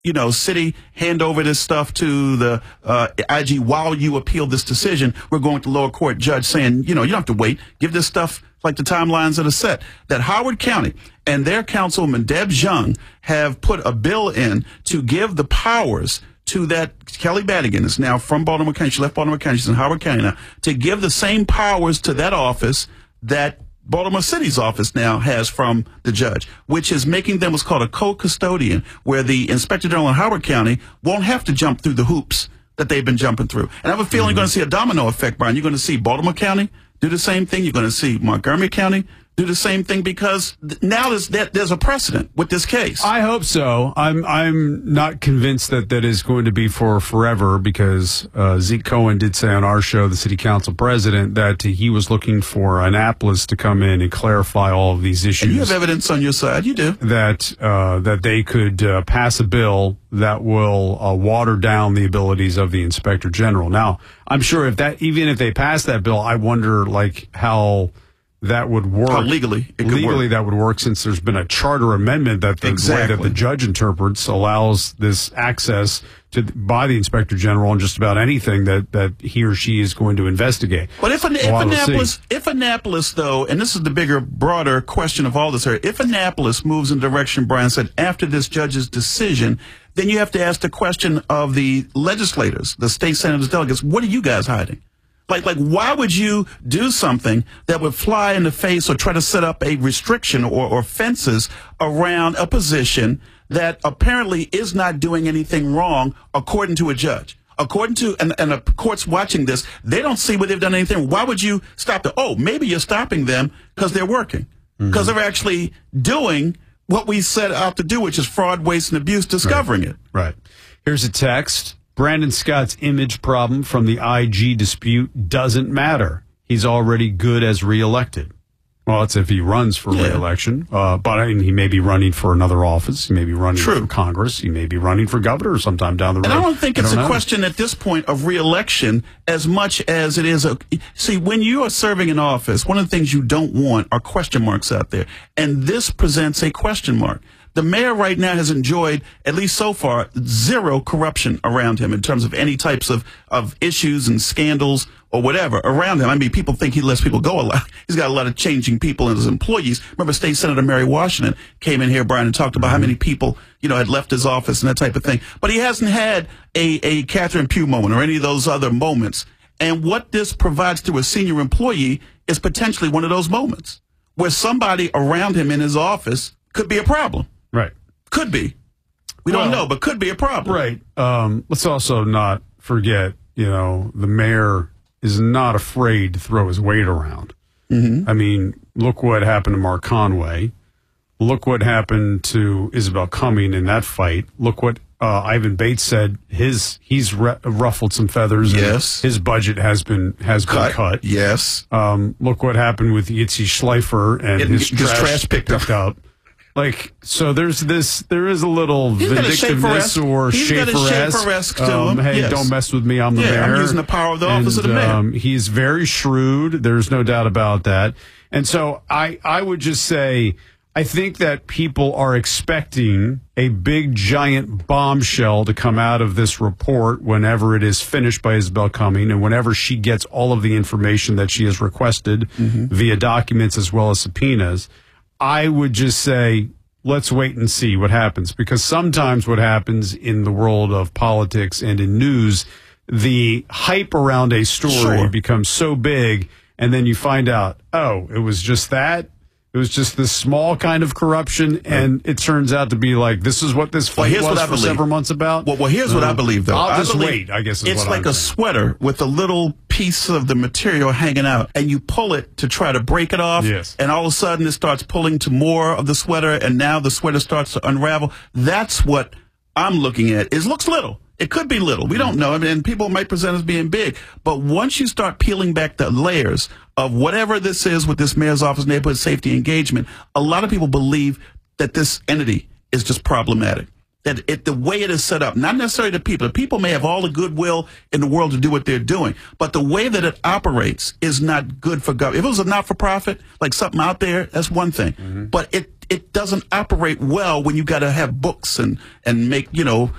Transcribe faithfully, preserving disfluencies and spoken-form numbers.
you know, city, hand over this stuff to the uh, I G while you appeal this decision. We're going to lower court judge saying, you know, you don't have to wait. Give this stuff like the timelines that are set. That Howard County and their councilwoman, Deb Jung, have put a bill in to give the powers to that Kelly Madigan is now from Baltimore County. She left Baltimore County. She's in Howard County now. To give the same powers to that office that Baltimore City's office now has from the judge, which is making them what's called a co-custodian, where the Inspector General in Howard County won't have to jump through the hoops that they've been jumping through. And I have a feeling mm-hmm. you're going to see a domino effect, Brian. You're going to see Baltimore County do the same thing. You're going to see Montgomery County do the same thing, because now there's, there's a precedent with this case. I hope so. I'm I'm not convinced that that is going to be for forever, because uh, Zeke Cohen did say on our show, the city council president, that he was looking for Annapolis to come in and clarify all of these issues. And you have evidence on your side. You do. That, uh, that they could uh, pass a bill that will uh, water down the abilities of the inspector general. Now, I'm sure if that, even if they pass that bill, I wonder like how that would work. How legally it could legally work. That would work, since there's been a charter amendment that the exactly. way that the judge interprets allows this access to by the inspector general on just about anything that, that he or she is going to investigate. But if, if well, Annapolis, if Annapolis though, and this is the bigger, broader question of all this here, if Annapolis moves in the direction Brian said after this judge's decision, then you have to ask the question of the legislators, the state senators, delegates. What are you guys hiding? Like, like, why would you do something that would fly in the face or try to set up a restriction or, or fences around a position that apparently is not doing anything wrong, according to a judge? According to, and, and a court's watching this, they don't see where they've done anything. Why would you stop them? Oh, maybe you're stopping them because they're working, because mm-hmm. they're actually doing what we set out to do, which is fraud, waste, and abuse, discovering right. it. Right. Here's a text. Brandon Scott's image problem from the I G dispute doesn't matter. He's already good as reelected. Well, that's if he runs for yeah. reelection. Uh, but I mean, he may be running for another office. He may be running True. for Congress. He may be running for governor sometime down the road. And I don't think it's don't a know. question at this point of reelection as much as it is a... See, when you are serving in office, one of the things you don't want are question marks out there. And this presents a question mark. The mayor right now has enjoyed, at least so far, zero corruption around him in terms of any types of, of issues and scandals or whatever around him. I mean, people think he lets people go a lot. He's got a lot of changing people in his employees. Remember, State Senator Mary Washington came in here, Brian, and talked about how many people, you know, had left his office and that type of thing. But he hasn't had a, a Catherine Pugh moment or any of those other moments. And what this provides to a senior employee is potentially one of those moments where somebody around him in his office could be a problem. Right. Could be. We well, don't know, but could be a problem. Right. Um, let's also not forget, you know, the mayor is not afraid to throw his weight around. Mm-hmm. I mean, look what happened to Mark Conway. Look what happened to Isabel Cumming in that fight. Look what uh, Ivan Bates said. His he's re- ruffled some feathers. Yes. And his budget has been has cut. been cut. Yes. Um, look what happened with Yitzi Schleifer and Getting, his, his trash, trash picked, picked up. up. Like, so there's this, there is a little He's vindictiveness or He's got a Schaefer-esque. to um, him. Hey, yes. don't mess with me, I'm the yeah, mayor. I'm using the power of the and, office of the mayor. Um, he's very shrewd. There's no doubt about that. And so I, I would just say, I think that people are expecting a big, giant bombshell to come out of this report whenever it is finished by Isabel Cumming and whenever she gets all of the information that she has requested mm-hmm. via documents as well as subpoenas. I would just say, let's wait and see what happens, because sometimes what happens in the world of politics and in news, the hype around a story sure. becomes so big, and then you find out, oh, it was just that. It was just this small kind of corruption, and it turns out to be like, this is what this fight well, was what for several months about. Well, well here's um, what I believe, though. I'll I just believe wait, I guess is It's what like I'm a saying. sweater with a little piece of the material hanging out, and you pull it to try to break it off, yes. and all of a sudden it starts pulling to more of the sweater, and now the sweater starts to unravel. That's what I'm looking at. It looks little. It could be little. We don't know. I mean, people might present as being big. But once you start peeling back the layers of whatever this is with this mayor's office, neighborhood safety engagement, a lot of people believe that this entity is just problematic. That it, the way it is set up, not necessarily the people. The people may have all the goodwill in the world to do what they're doing, but the way that it operates is not good for government. If it was a not-for-profit, like something out there, that's one thing. Mm-hmm. But it it doesn't operate well when you got to have books and and make, you know,